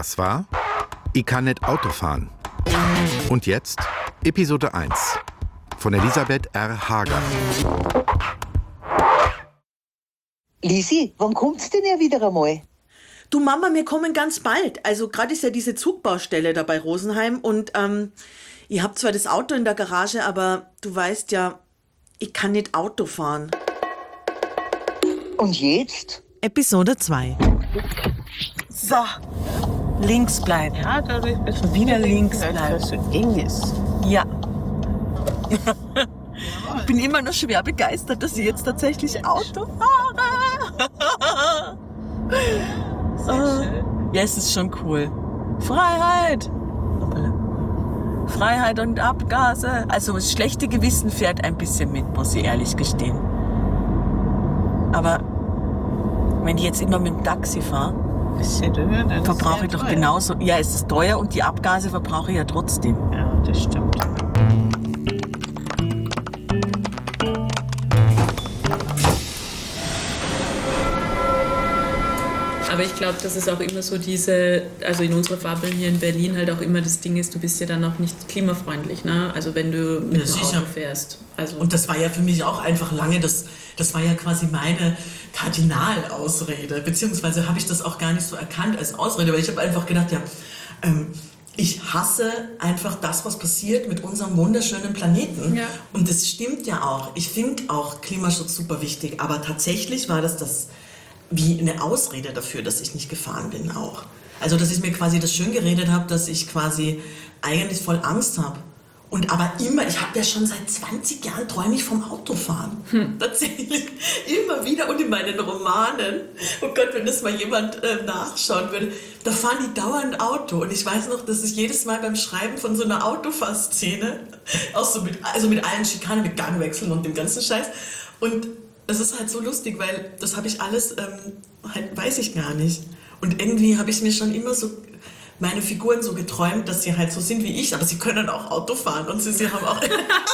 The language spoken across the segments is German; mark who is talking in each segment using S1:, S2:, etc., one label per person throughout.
S1: Das war Ich kann nicht Auto fahren. Und jetzt Episode 1 von Elisabeth R. Hager.
S2: Lisi, wann kommt's denn ja wieder einmal?
S3: Du Mama, wir kommen ganz bald. Also gerade ist ja diese Zugbaustelle da bei Rosenheim und ich hab zwar das Auto in der Garage, aber du weißt ja, ich kann nicht Auto fahren.
S2: Und jetzt?
S3: Episode 2.
S4: So, links bleiben.
S5: Ja, dadurch bist du
S4: Wieder links
S5: weil
S4: bleiben.
S5: es so eng ist.
S4: Ja. Ich bin immer noch schwer begeistert, dass ich jetzt tatsächlich Auto fahre. Ja, es ist schon cool. Freiheit! Freiheit und Abgase. Also das schlechte Gewissen fährt ein bisschen mit, muss ich ehrlich gestehen. Aber wenn ich jetzt immer mit dem Taxi fahre,
S5: Bisschen teuer, dann
S4: verbrauche ich
S5: ist
S4: doch
S5: teuer.
S4: genauso. Ja, es ist teuer und die Abgase verbrauche ich ja trotzdem.
S5: Ja, das stimmt.
S6: Aber ich glaube, dass es auch immer so also in unserer Fabel hier in Berlin halt auch immer das Ding ist, du bist ja dann auch nicht klimafreundlich, ne? Also wenn du mit dem
S7: sicher.
S6: Auto fährst. Also
S7: Und das war ja für mich auch einfach lange, das war ja quasi meine Kardinalausrede, beziehungsweise habe ich das auch gar nicht so erkannt als Ausrede, weil ich habe einfach gedacht, ja, ich hasse einfach das, was passiert mit unserem wunderschönen Planeten.
S6: Ja.
S7: Und das stimmt ja auch. Ich finde auch Klimaschutz super wichtig, aber tatsächlich war das wie eine Ausrede dafür, dass ich nicht gefahren bin auch. Also, dass ich mir quasi das schön geredet habe, dass ich quasi eigentlich voll Angst habe. Und aber immer, ich habe ja schon seit 20 Jahren träume ich vom Autofahren. Tatsächlich, immer wieder und in meinen Romanen. Oh Gott, wenn das mal jemand nachschauen würde, da fahren die dauernd Auto. Und ich weiß noch, dass ich jedes Mal beim Schreiben von so einer Autofahrszene, auch so mit allen Schikanen, mit Gangwechseln und dem ganzen Scheiß. Und das ist halt so lustig, weil das habe ich alles, halt weiß ich gar nicht. Und irgendwie habe ich mir schon immer so meine Figuren so geträumt, dass sie halt so sind wie ich, aber sie können auch Auto fahren und sie haben auch...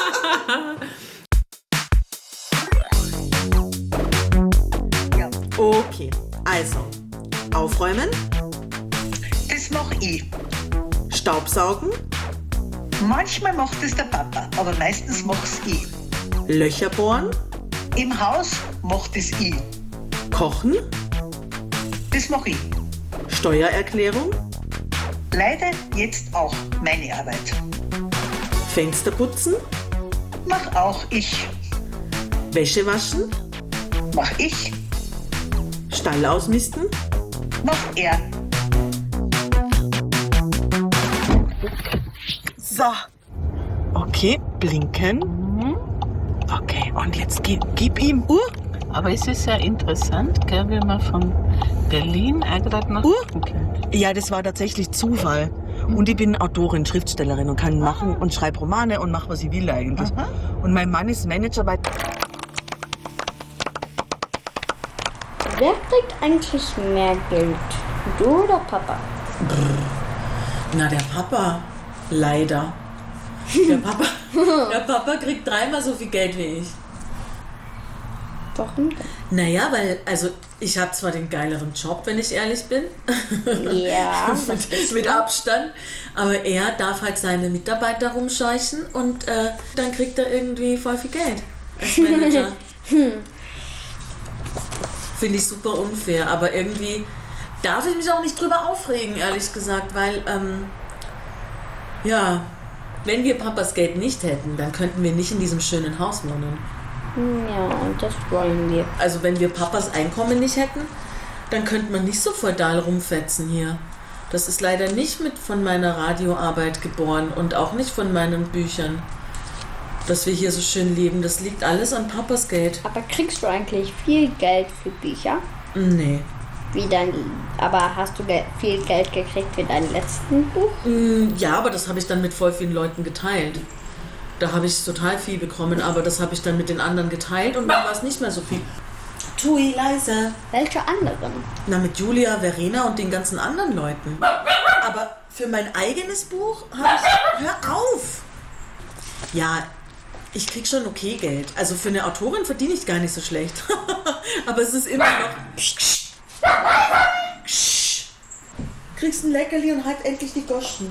S3: Okay, also aufräumen,
S2: Das mach ich.
S3: Staubsaugen,
S2: Manchmal macht es der Papa, aber meistens mach's ich.
S3: Löcher bohren,
S2: Im Haus macht es ich.
S3: kochen,
S2: Das mach ich.
S3: Steuererklärung,
S2: Leider jetzt auch meine Arbeit.
S3: Fenster putzen,
S2: Mach auch ich.
S3: Wäsche waschen,
S2: Mach ich.
S3: Stall ausmisten,
S2: Mach er.
S4: So. Okay, blinken. Okay, und jetzt gib ihm
S5: Aber es ist ja interessant, gell, wie man von Berlin gerade nach München kommt.
S4: Ja, das war tatsächlich Zufall. Und ich bin Autorin, Schriftstellerin und kann machen und schreibe Romane und mache, was ich will eigentlich. Und mein Mann ist Manager bei...
S8: Wer kriegt eigentlich mehr Geld? Du oder Papa?
S6: na, der Papa, leider. Der Papa kriegt 3-mal so viel Geld wie ich.
S8: Warum denn?
S6: Naja, weil, also ich habe zwar den geileren Job, wenn ich ehrlich bin,
S8: Ja,
S6: mit Abstand, aber er darf halt seine Mitarbeiter rumscheuchen und dann kriegt er irgendwie voll viel Geld als Manager. Finde ich super unfair, aber irgendwie darf ich mich auch nicht drüber aufregen, ehrlich gesagt, weil, ja, wenn wir Papas Geld nicht hätten, dann könnten wir nicht in diesem schönen Haus wohnen.
S8: ja, und das wollen wir.
S6: Also wenn wir Papas Einkommen nicht hätten, dann könnte man nicht so feudal rumfetzen hier. Das ist leider nicht mit von meiner Radioarbeit geboren und auch nicht von meinen Büchern, dass wir hier so schön leben. Das liegt alles an Papas Geld.
S8: Aber kriegst du eigentlich viel Geld für Bücher?
S6: Nee.
S8: Aber hast du viel Geld gekriegt für dein letzten Buch?
S6: Ja, aber das habe ich dann mit voll vielen Leuten geteilt. Da habe ich total viel bekommen, aber das habe ich dann mit den anderen geteilt und dann war es nicht mehr so viel. Tui, leise.
S8: Welche anderen?
S6: Na, mit Julia, Verena und den ganzen anderen Leuten. Aber für mein eigenes Buch habe ich... Hör auf! Ja, ich krieg schon okay Geld. Also für eine Autorin verdiene ich gar nicht so schlecht. Aber es ist immer noch...
S3: kriegst ein Leckerli und halt endlich die Goschen.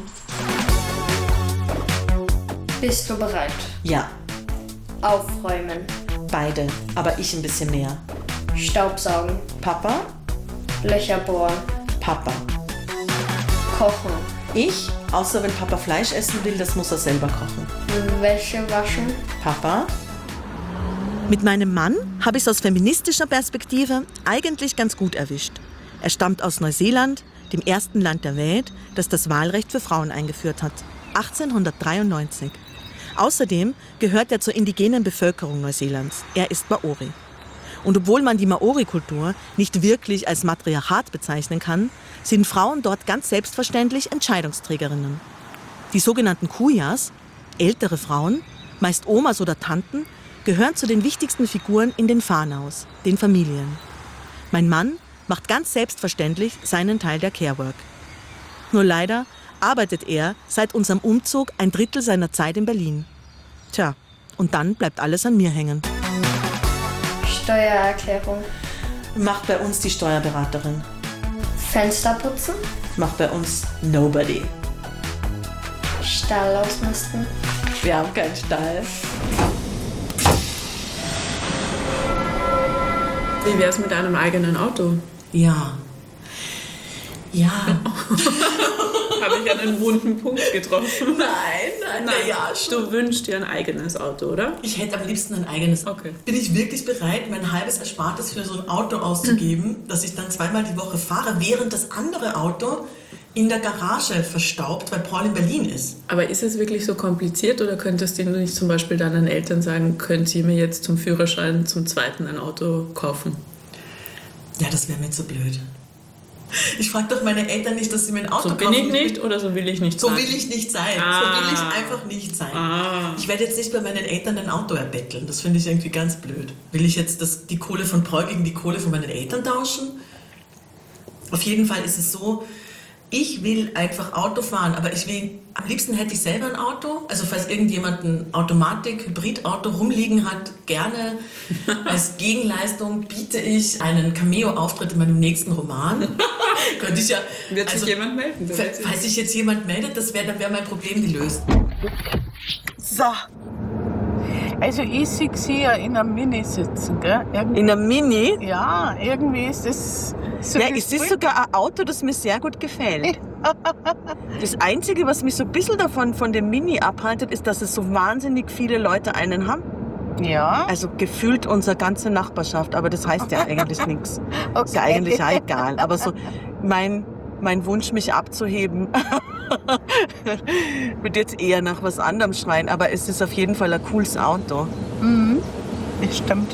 S8: Bist du bereit?
S3: Ja,
S8: Aufräumen,
S3: beide, aber ich ein bisschen mehr.
S8: Staubsaugen,
S3: Papa,
S8: Löcher bohren,
S3: Papa.
S8: kochen,
S3: Ich, außer wenn Papa Fleisch essen will, das muss er selber kochen.
S8: Wäsche waschen,
S3: Papa? Mit meinem Mann habe ich es aus feministischer Perspektive eigentlich ganz gut erwischt. Er stammt aus Neuseeland, dem ersten Land der Welt, das das Wahlrecht für Frauen eingeführt hat. 1893. Außerdem gehört er zur indigenen Bevölkerung Neuseelands. Er ist Maori. Und obwohl man die Maori-Kultur nicht wirklich als Matriarchat bezeichnen kann, sind Frauen dort ganz selbstverständlich Entscheidungsträgerinnen. Die sogenannten Kuyas, ältere Frauen, meist Omas oder Tanten, gehören zu den wichtigsten Figuren in den Whānaus, den Familien. Mein Mann macht ganz selbstverständlich seinen Teil der Care-Work. Nur leider arbeitet er seit unserem Umzug 1/3 seiner Zeit in Berlin. Tja, und dann bleibt alles an mir hängen.
S8: Steuererklärung,
S3: Macht bei uns die Steuerberaterin.
S8: Fenster putzen,
S3: Macht bei uns nobody.
S8: Stall ausmisten,
S3: Wir haben keinen Stall.
S9: Wie wär's mit einem eigenen Auto?
S7: Ja. Ja.
S9: Habe ich einen wunden Punkt getroffen?
S7: Nein, ja, schon.
S9: Du wünschst dir ein eigenes Auto, oder?
S7: Ich hätte am liebsten ein eigenes.
S9: Okay.
S7: Bin ich wirklich bereit, mein halbes Erspartes für so ein Auto auszugeben, das ich dann 2-mal die Woche fahre, während das andere Auto in der Garage verstaubt, weil Paul in Berlin ist?
S9: Aber ist es wirklich so kompliziert oder könntest du nicht zum Beispiel deinen Eltern sagen, könnt ihr mir jetzt zum Führerschein zum zweiten ein Auto kaufen?
S7: Ja, das wäre mir zu blöd. Ich frage doch meine Eltern nicht, dass sie mir ein Auto
S9: So
S7: kaufen.
S9: bin ich nicht oder so will ich nicht
S7: So
S9: sein?
S7: will ich nicht sein.
S9: Ah.
S7: So will ich einfach nicht sein.
S9: Ah.
S7: Ich werde jetzt nicht bei meinen Eltern ein Auto erbetteln. Das finde ich irgendwie ganz blöd. Will ich jetzt die Kohle von Paul gegen die Kohle von meinen Eltern tauschen? Auf jeden Fall ist es so, ich will einfach Auto fahren, aber am liebsten hätte ich selber ein Auto. Also falls irgendjemand ein Automatik-Hybrid-Auto rumliegen hat, gerne. Als Gegenleistung biete ich einen Cameo-Auftritt in meinem nächsten Roman. Könnte ich ja.
S9: Wird sich jemand melden?
S7: Falls sich jetzt jemand meldet, dann wäre mein Problem gelöst.
S5: So. Also ich sehe sie ja in einem Mini sitzen, gell?
S3: In einem Mini?
S5: Ja, irgendwie ist das so
S3: Ja, es ist sogar ein Auto, das mir sehr gut gefällt. Das Einzige, was mich so ein bisschen von dem Mini abhaltet, ist, dass es so wahnsinnig viele Leute einen haben.
S5: Ja.
S3: Also gefühlt unsere ganze Nachbarschaft, aber das heißt ja eigentlich nichts.
S5: Okay.
S3: Ist ja eigentlich auch egal. Aber so mein Wunsch, mich abzuheben, wird jetzt eher nach was anderem schreien. Aber es ist auf jeden Fall ein cooles Auto.
S5: Mhm. Das stimmt.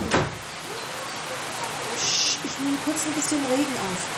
S3: Ich nehme kurz ein bisschen Regen auf.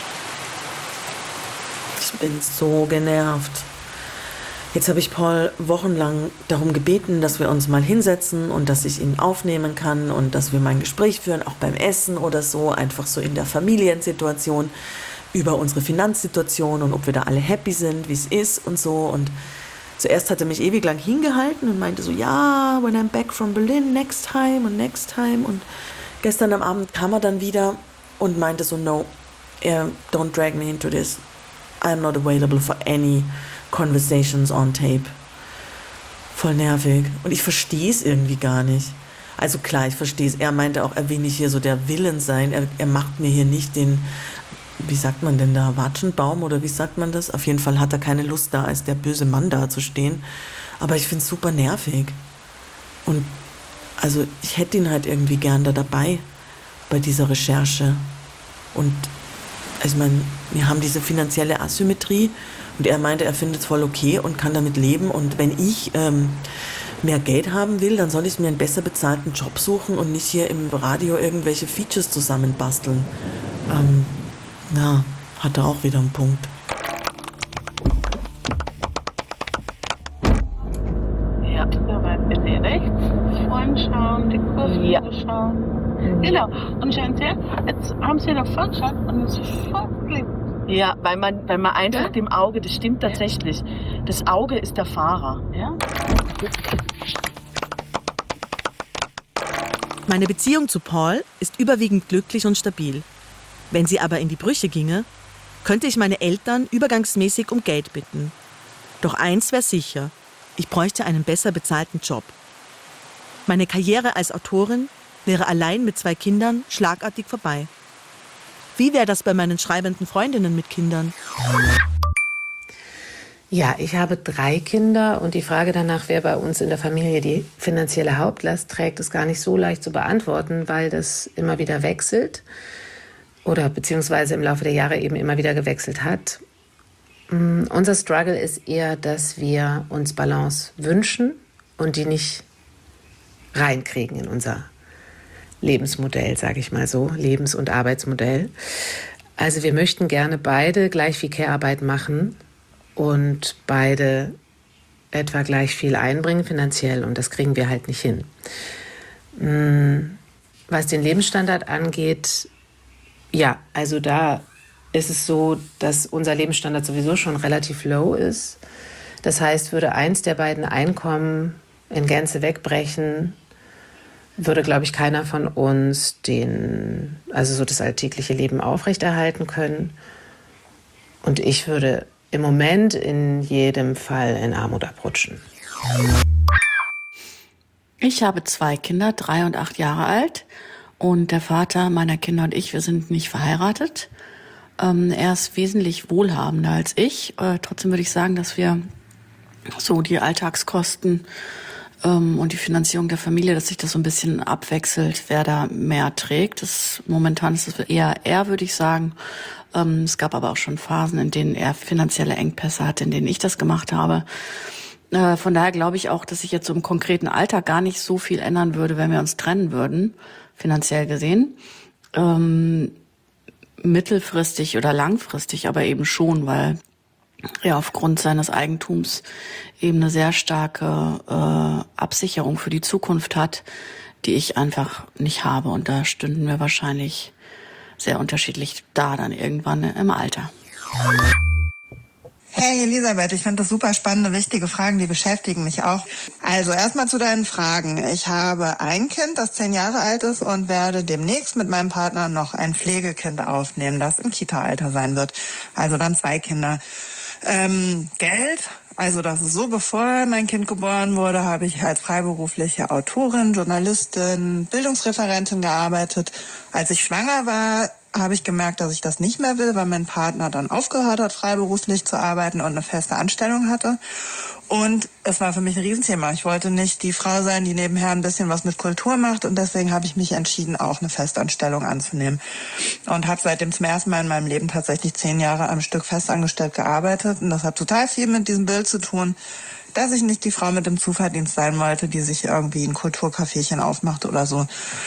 S3: Ich bin so genervt. Jetzt habe ich Paul wochenlang darum gebeten, dass wir uns mal hinsetzen und dass ich ihn aufnehmen kann und dass wir mal ein Gespräch führen, auch beim Essen oder so, einfach so in der Familiensituation, über unsere Finanzsituation und ob wir da alle happy sind, wie es ist und so. Und zuerst hat er mich ewig lang hingehalten und meinte so, ja, when I'm back from Berlin, next time und next time. Und gestern am Abend kam er dann wieder und meinte so, no, don't drag me into this. I'm not available for any conversations on tape. Voll nervig. Und ich verstehe es irgendwie gar nicht. Also klar, ich verstehe es. Er meinte auch, er will nicht hier so der Villain sein. Er macht mir hier nicht den, wie sagt man denn da, Watschenbaum oder wie sagt man das? Auf jeden Fall hat er keine Lust da, als der böse Mann da zu stehen. Aber ich finde es super nervig. Und also ich hätte ihn halt irgendwie gern da dabei bei dieser Recherche. Und ich meine, wir haben diese finanzielle Asymmetrie und er meinte, er findet es voll okay und kann damit leben. Und wenn ich mehr Geld haben will, dann soll ich mir einen besser bezahlten Job suchen und nicht hier im Radio irgendwelche Features zusammenbasteln. Ja, hat er auch wieder einen Punkt.
S5: Ja, da weit bitte rechts vorn schauen, die Kurve schauen. Genau. Und schauen Sie, jetzt haben Sie davor geschaut und es ist sofort.
S3: Ja, weil man einfach dem Auge, das stimmt tatsächlich, das Auge ist der Fahrer.
S5: Ja.
S3: Meine Beziehung zu Paul ist überwiegend glücklich und stabil. Wenn sie aber in die Brüche ginge,
S10: könnte ich meine Eltern übergangsmäßig um Geld bitten. Doch eins wäre sicher, ich bräuchte einen besser bezahlten Job. Meine Karriere als Autorin wäre allein mit 2 Kindern schlagartig vorbei. Wie wäre das bei meinen schreibenden Freundinnen mit Kindern?
S11: Ja, ich habe 3 Kinder und die Frage danach, wer bei uns in der Familie die finanzielle Hauptlast trägt, ist gar nicht so leicht zu beantworten, weil das immer wieder wechselt oder beziehungsweise im Laufe der Jahre eben immer wieder gewechselt hat. Unser Struggle ist eher, dass wir uns Balance wünschen und die nicht reinkriegen in unser Lebensmodell, sage ich mal so, Lebens- und Arbeitsmodell. Also wir möchten gerne beide gleich viel Care-Arbeit machen und beide etwa gleich viel einbringen finanziell und das kriegen wir halt nicht hin. Was den Lebensstandard angeht, ja, also da ist es so, dass unser Lebensstandard sowieso schon relativ low ist. Das heißt, würde eins der beiden Einkommen in Gänze wegbrechen, würde, glaube ich, keiner von uns so das alltägliche Leben aufrechterhalten können. Und ich würde im Moment in jedem Fall in Armut abrutschen.
S12: Ich habe 2 Kinder, 3 und 8 Jahre alt. Und der Vater meiner Kinder und ich, wir sind nicht verheiratet. Er ist wesentlich wohlhabender als ich. Trotzdem würde ich sagen, dass wir so die Alltagskosten und die Finanzierung der Familie, dass sich das so ein bisschen abwechselt, wer da mehr trägt. Momentan ist es eher er, würde ich sagen. Es gab aber auch schon Phasen, in denen er finanzielle Engpässe hatte, in denen ich das gemacht habe. Von daher glaube ich auch, dass sich jetzt so im konkreten Alltag gar nicht so viel ändern würde, wenn wir uns trennen würden, finanziell gesehen. Mittelfristig oder langfristig aber eben schon, weil er aufgrund seines Eigentums eben eine sehr starke Absicherung für die Zukunft hat, die ich einfach nicht habe. Und da stünden wir wahrscheinlich sehr unterschiedlich da dann irgendwann im Alter.
S13: Hey Elisabeth, ich finde das super spannende, wichtige Fragen, die beschäftigen mich auch. Also erstmal zu deinen Fragen. Ich habe ein Kind, das 10 Jahre alt ist und werde demnächst mit meinem Partner noch ein Pflegekind aufnehmen, das im Kita-Alter sein wird. Also dann 2 Kinder. Geld, also das ist so, bevor mein Kind geboren wurde, habe ich als freiberufliche Autorin, Journalistin, Bildungsreferentin gearbeitet. Als ich schwanger war, habe ich gemerkt, dass ich das nicht mehr will, weil mein Partner dann aufgehört hat, freiberuflich zu arbeiten und eine feste Anstellung hatte. Und es war für mich ein Riesenthema. Ich wollte nicht die Frau sein, die nebenher ein bisschen was mit Kultur macht. Und deswegen habe ich mich entschieden, auch eine Festanstellung anzunehmen. Und habe seitdem zum ersten Mal in meinem Leben tatsächlich 10 Jahre am Stück festangestellt gearbeitet. Und das hat total viel mit diesem Bild zu tun, dass ich nicht die Frau mit dem Zuverdienst sein wollte, die sich irgendwie ein Kulturcaféchen aufmacht oder so.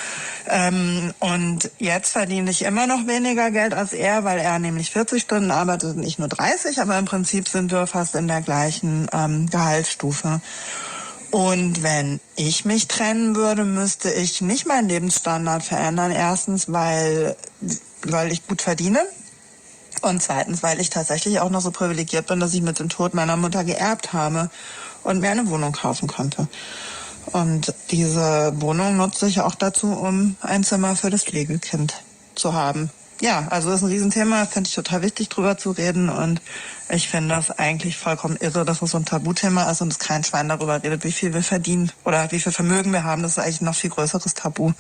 S13: Und jetzt verdiene ich immer noch weniger Geld als er, weil er nämlich 40 Stunden arbeitet und ich nur 30, aber im Prinzip sind wir fast in der gleichen Gehaltsstufe. Und wenn ich mich trennen würde, müsste ich nicht meinen Lebensstandard verändern. Erstens, weil ich gut verdiene. Und zweitens, weil ich tatsächlich auch noch so privilegiert bin, dass ich mit dem Tod meiner Mutter geerbt habe und mir eine Wohnung kaufen konnte. Und diese Wohnung nutze ich auch dazu, um ein Zimmer für das Pflegekind zu haben. Ja, also das ist ein Riesenthema, finde ich total wichtig, drüber zu reden. Und ich finde das eigentlich vollkommen irre, dass es so ein Tabuthema ist und dass kein Schwein darüber redet, wie viel wir verdienen oder wie viel Vermögen wir haben. Das ist eigentlich ein noch viel größeres Tabu.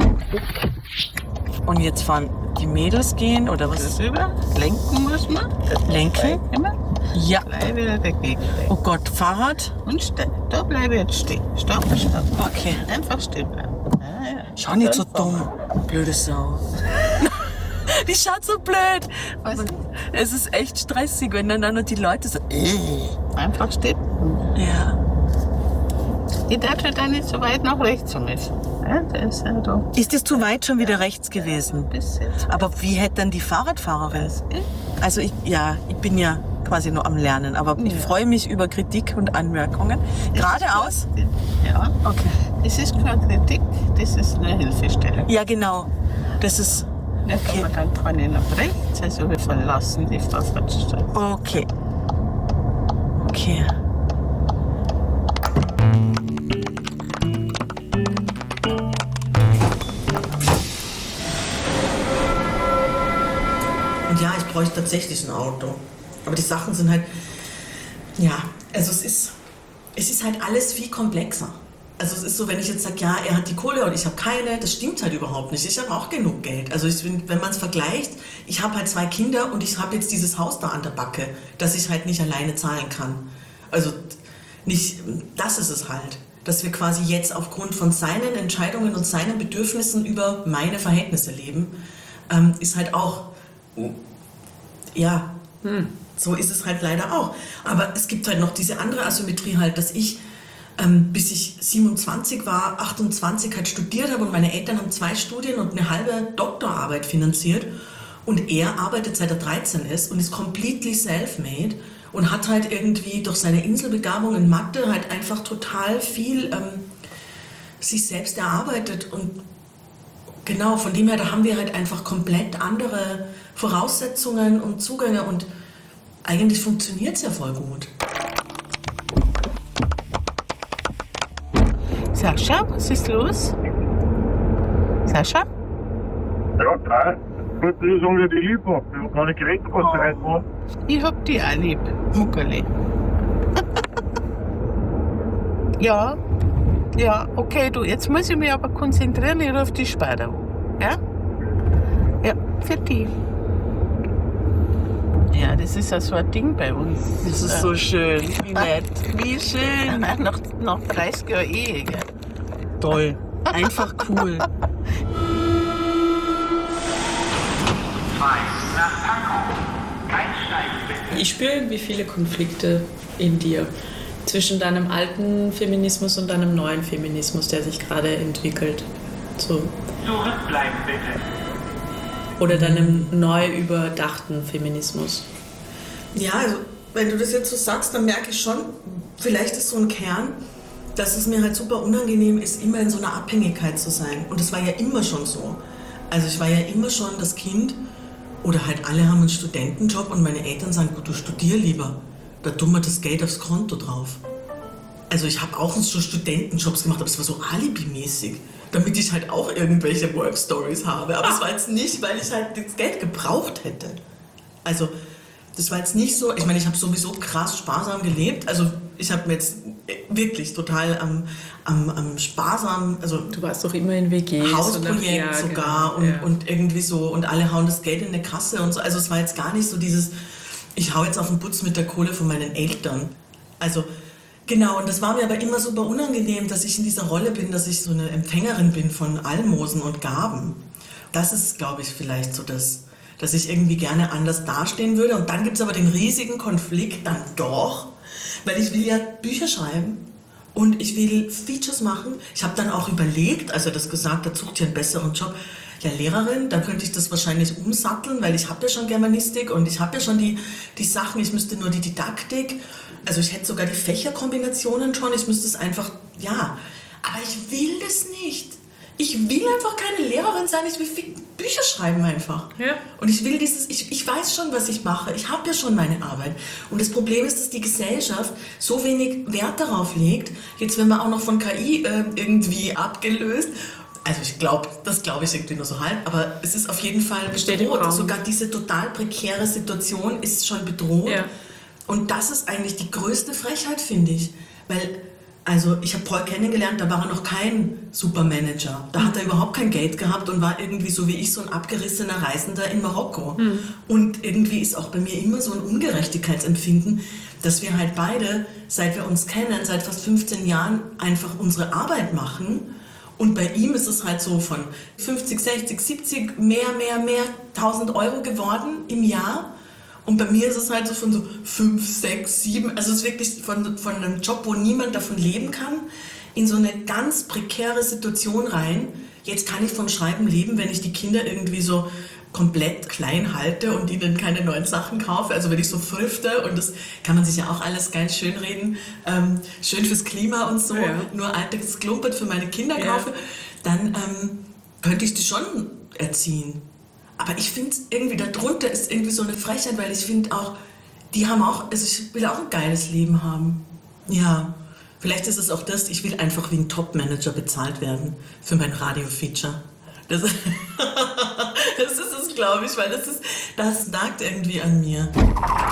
S4: Und jetzt fahren die Mädels gehen oder was?
S5: Rüber, lenken muss man.
S4: Lenken?
S5: Immer.
S4: Ja.
S5: Bleib wieder dagegen.
S4: Oh Gott, Fahrrad?
S5: Und da bleibe ich jetzt stehen. Stopp.
S4: Okay.
S5: Einfach stehen bleiben. Ja.
S4: Schau nicht so dumm, blöde Sau. Die schaut so blöd. Aber es ist echt stressig, wenn dann nur die Leute so...
S5: Einfach stehen.
S4: Ja.
S5: Die darf ja dann nicht so weit nach rechts müssen. Ja, das ist, ja doch.
S4: Ist es zu weit schon wieder rechts gewesen? Aber wie hätte dann die Fahrradfahrerin? Also ich bin ja quasi nur am Lernen, aber ich freue mich über Kritik und Anmerkungen. Geradeaus?
S5: Ja.
S4: Okay.
S5: Das ist keine Kritik, das ist eine Hilfestellung.
S4: Ja, genau. Das ist...
S5: Da kann man dann vorne nach rechts, also wir verlassen die Fahrradstraße.
S4: Okay. Okay.
S7: Und ja, ich bräuchte tatsächlich ein Auto. Aber die Sachen sind halt, ja, also es ist halt alles viel komplexer. Also es ist so, wenn ich jetzt sage, ja, er hat die Kohle und ich habe keine, das stimmt halt überhaupt nicht. Ich habe auch genug Geld. Also wenn man es vergleicht, ich habe halt 2 Kinder und ich habe jetzt dieses Haus da an der Backe, das ich halt nicht alleine zahlen kann. Also nicht, das ist es halt. Dass wir quasi jetzt aufgrund von seinen Entscheidungen und seinen Bedürfnissen über meine Verhältnisse leben, ist halt auch, ja, so ist es halt leider auch. Aber es gibt halt noch diese andere Asymmetrie halt, dass ich, bis ich 27 war, 28 halt studiert habe und meine Eltern haben 2 Studien und eine halbe Doktorarbeit finanziert und er arbeitet seit er 13 ist und ist completely self-made und hat halt irgendwie durch seine Inselbegabung in Mathe halt einfach total viel sich selbst erarbeitet und genau, von dem her, da haben wir halt einfach komplett andere Voraussetzungen und Zugänge und eigentlich funktioniert es ja voll gut.
S5: Sascha, was ist los? Sascha?
S14: Ja, 3. Ich wollte nur sagen, dass ich die lieb habe. Ich habe gar nicht geredet, was da heute war.
S5: Ich hab die auch lieb, Muckerli. Ja, okay, du, jetzt muss ich mich aber konzentrieren, ich rufe die später an. Ja? Ja, für die. Ja, das ist ja so ein Ding bei uns.
S4: Das ist so schön. Wie nett. Wie schön.
S5: Nach 30 Jahren Ehe, gell?
S4: Toll. Einfach cool.
S9: Ich spüre irgendwie viele Konflikte in dir zwischen deinem alten Feminismus und deinem neuen Feminismus, der sich gerade entwickelt. So.
S14: Zurückbleiben bitte.
S9: Oder deinem neu überdachten Feminismus.
S7: Ja, also wenn du das jetzt so sagst, dann merke ich schon, vielleicht ist so ein Kern, dass es mir halt super unangenehm ist, immer in so einer Abhängigkeit zu sein. Und das war ja immer schon so. Also ich war ja immer schon das Kind, oder halt alle haben einen Studentenjob und meine Eltern sagen, gut, du studier lieber, da tun wir das Geld aufs Konto drauf. Also ich habe auch so Studentenjobs gemacht, aber es war so alibimäßig, damit ich halt auch irgendwelche Workstories habe. Aber es war jetzt nicht, weil ich halt das Geld gebraucht hätte. Also das war jetzt nicht so, ich meine, ich habe sowieso krass sparsam gelebt. Also ich habe mir jetzt wirklich total am sparsam, also
S9: du warst doch immer in WGs.
S7: Hausprojekt sogar genau, und irgendwie so und alle hauen das Geld in eine Kasse und so. Also es war jetzt gar nicht so dieses, ich hau jetzt auf den Putz mit der Kohle von meinen Eltern. Also genau, und das war mir aber immer super unangenehm, dass ich in dieser Rolle bin, dass ich so eine Empfängerin bin von Almosen und Gaben. Das ist, glaube ich, vielleicht so das, dass ich irgendwie gerne anders dastehen würde. Und dann gibt es aber den riesigen Konflikt dann doch, weil ich will ja Bücher schreiben und ich will Features machen. Ich habe dann auch überlegt, als er das gesagt hat, sucht ihr einen besseren Job. Ja, Lehrerin, da könnte ich das wahrscheinlich umsatteln, weil ich habe ja schon Germanistik und ich habe ja schon die Sachen, ich müsste nur die Didaktik, also ich hätte sogar die Fächerkombinationen schon, ich müsste es einfach, ja, aber ich will das nicht. Ich will einfach keine Lehrerin sein, ich will Bücher schreiben einfach. Ja. Und ich will ich weiß schon, was ich mache, ich habe ja schon meine Arbeit. Und das Problem ist, dass die Gesellschaft so wenig Wert darauf legt, jetzt werden wir auch noch von KI irgendwie abgelöst. Also das glaube ich irgendwie nur so halb, aber es ist auf jeden Fall bedroht. Sogar diese total prekäre Situation ist schon bedroht. Ja. Und das ist eigentlich die größte Frechheit, finde ich. Weil, also ich habe Paul kennengelernt, da war er noch kein Supermanager. Da hat er überhaupt kein Geld gehabt und war irgendwie so wie ich so ein abgerissener Reisender in Marokko. Mhm. Und irgendwie ist auch bei mir immer so ein Ungerechtigkeitsempfinden, dass wir halt beide, seit wir uns kennen, seit fast 15 Jahren einfach unsere Arbeit machen. Und bei ihm ist es halt so von 50, 60, 70, mehr, 1000 Euro geworden im Jahr. Und bei mir ist es halt so von so 5, 6, 7, also es ist wirklich von einem Job, wo niemand davon leben kann, in so eine ganz prekäre Situation rein. Jetzt kann ich vom Schreiben leben, wenn ich die Kinder irgendwie so komplett klein halte und ihnen keine neuen Sachen kaufe. Also wenn ich so früfte, und das kann man sich ja auch alles geil schönreden, schön fürs Klima und so, ja. Nur altes Klumpert für meine Kinder kaufe, dann könnte ich die schon erziehen. Aber ich finde irgendwie, darunter ist irgendwie so eine Frechheit, weil ich finde auch, die haben auch, also ich will auch ein geiles Leben haben. Ja, vielleicht ist es auch das, ich will einfach wie ein Top-Manager bezahlt werden für mein Radio-Feature. Das ist es, glaube ich, weil das nagt irgendwie an mir.